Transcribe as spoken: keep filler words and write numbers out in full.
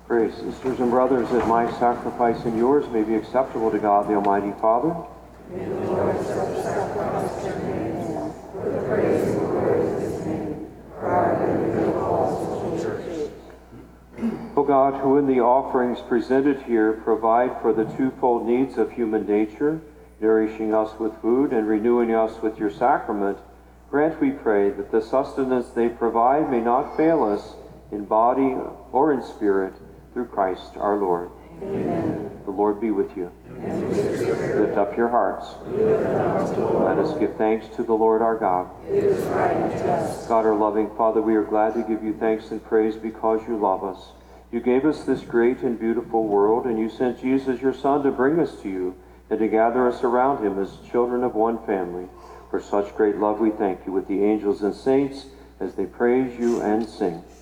Pray, sisters and brothers, that my sacrifice and yours may be acceptable to God, the Almighty Father. May the Lord accept the sacrifice to your name, for the praise and glory of his name, for our good and good of all his church. O God, who in the offerings presented here provide for the twofold needs of human nature, nourishing us with food and renewing us with your sacrament, grant, we pray, that the sustenance they provide may not fail us in body or in spirit, through Christ our Lord. Amen. The Lord be with you. And with your spirit. Lift up your hearts. Let us give thanks to the Lord our God. It is right and just. God, our loving Father, we are glad to give you thanks and praise because you love us. You gave us this great and beautiful world, and you sent Jesus, your Son, to bring us to you and to gather us around him as children of one family. For such great love we thank you with the angels and saints as they praise you and sing.